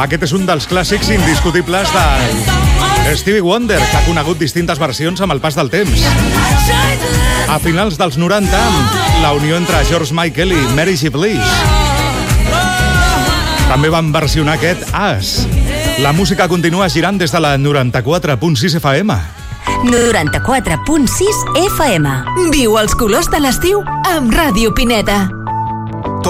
Aquest és un dels clàssics indiscutibles de Stevie Wonder, que ha conegut distintes versions amb el pas del temps. A finals dels 90, la unió entre George Michael i Mary J. Blige. També van versionar aquest As. La música continua girant des de la 94.6 FM. 94.6 FM. Viu els colors de l'estiu amb Ràdio Pineda.